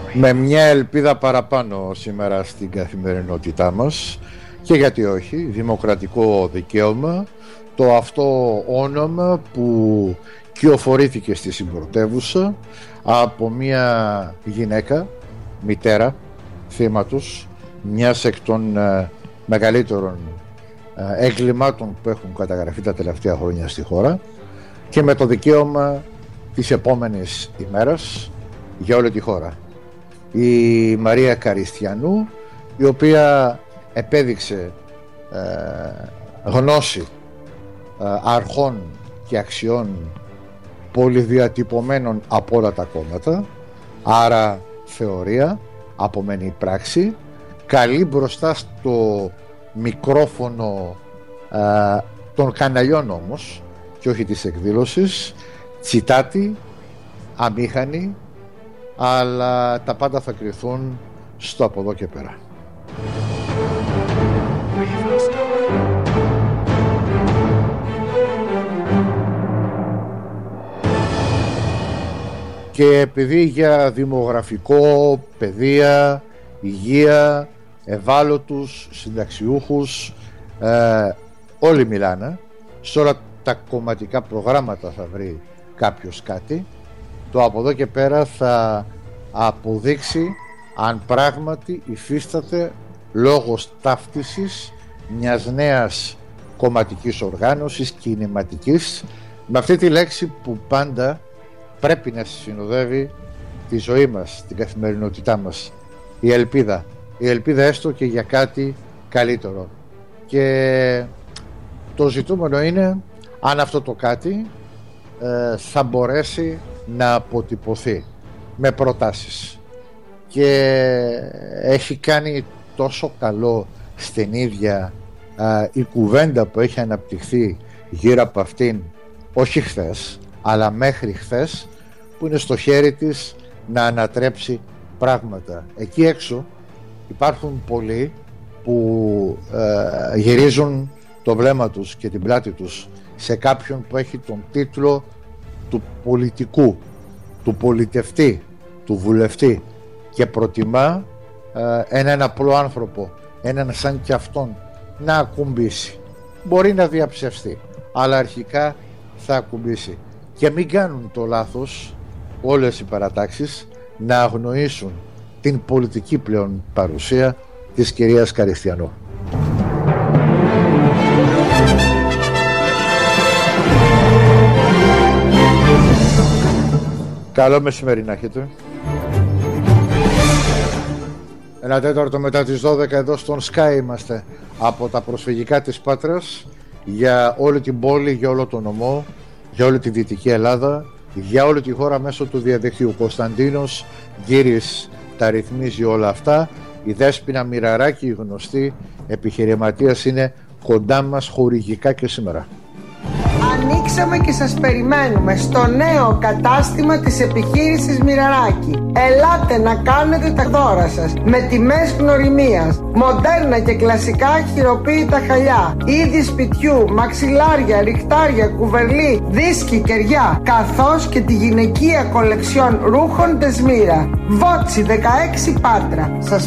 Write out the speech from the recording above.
με μια ελπίδα παραπάνω σήμερα στην καθημερινότητά μας, και γιατί όχι, δημοκρατικό δικαίωμα, το αυτό όνομα που κυοφορήθηκε στη συμπρωτεύουσα από μια γυναίκα, μητέρα θύματος μιας εκ των μεγαλύτερων εγκλημάτων που έχουν καταγραφεί τα τελευταία χρόνια στη χώρα, και με το δικαίωμα της επόμενης ημέρας για όλη τη χώρα. Η Μαρία Καριστιανού, η οποία επέδειξε γνώση αρχών και αξιών πολυδιατυπωμένων από όλα τα κόμματα, άρα θεωρία, απομένει πράξη, καλεί μπροστά στο μικρόφωνο των καναλιών όμως και όχι της εκδήλωσης, τσιτάτη, αμήχανη, αλλά τα πάντα θα κριθούν στο από εδώ και πέρα. Και επειδή για δημογραφικό, παιδεία, υγεία, ευάλωτους, συνταξιούχους, όλοι μιλάνε, σε όλα τα κομματικά προγράμματα θα βρει κάποιος κάτι, το από εδώ και πέρα θα αποδείξει αν πράγματι υφίσταται λόγος ταύτισης μιας νέας κομματικής οργάνωσης, κινηματικής, με αυτή τη λέξη που πάντα πρέπει να συνοδεύει τη ζωή μας, την καθημερινότητά μας, η ελπίδα. Η ελπίδα έστω και για κάτι καλύτερο. Και το ζητούμενο είναι αν αυτό το κάτι θα μπορέσει να αποτυπωθεί με προτάσεις. Και έχει κάνει τόσο καλό στην ίδια η κουβέντα που έχει αναπτυχθεί γύρω από αυτήν, όχι χθες, αλλά μέχρι χθες, που είναι στο χέρι της να ανατρέψει πράγματα. Εκεί έξω υπάρχουν πολλοί που γυρίζουν το βλέμμα τους και την πλάτη τους σε κάποιον που έχει τον τίτλο του πολιτικού, του πολιτευτή, του βουλευτή, και προτιμά έναν απλό άνθρωπο, έναν σαν κι αυτόν, να ακουμπήσει. Μπορεί να διαψευστεί, αλλά αρχικά θα ακουμπήσει. Και μην κάνουν το λάθος όλες οι παρατάξεις να αγνοήσουν την πολιτική πλέον παρουσία της κυρίας Καριστιανού. Καλό μεσημέρι να έχετε. 1/4 μετά τις 12 εδώ στον Sky είμαστε από τα προσφυγικά της Πάτρας, για όλη την πόλη, για όλο τον νομό, για όλη τη Δυτική Ελλάδα, για όλη τη χώρα μέσω του διαδικτύου. Κωνσταντίνος Γκύρης τα ρυθμίζει όλα αυτά. Η Δέσποινα Μοιραράκη, η γνωστή επιχειρηματίας, είναι κοντά μας χορηγικά και σήμερα. Ανοίξαμε και σας περιμένουμε στο νέο κατάστημα της επιχείρησης Μοιραράκη. Ελάτε να κάνετε τα δώρα σας με τιμές γνωριμίας, μοντέρνα και κλασικά χειροποίητα χαλιά, είδη σπιτιού, μαξιλάρια, ριχτάρια, κουβερλί, δίσκοι, κεριά, καθώς και τη γυναικεία κολεξιόν ρούχων Δεσμύρα. Βότσι 16 Πάτρα. Σας